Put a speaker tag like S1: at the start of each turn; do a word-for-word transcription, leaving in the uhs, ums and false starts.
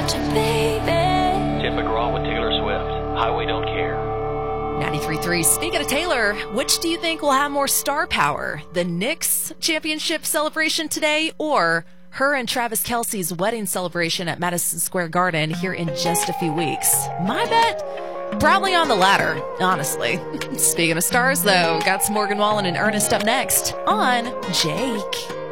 S1: about you, baby.
S2: Tim McGraw with Taylor Swift, Highway Don't Care.
S3: ninety-three point three. Speaking of Taylor, which do you think will have more star power? The Knicks championship celebration today, or her and Travis Kelce's wedding celebration at Madison Square Garden here in just a few weeks? My bet, probably on the latter, honestly. Speaking of stars, though, got some Morgan Wallen and Ernest up next on Jake.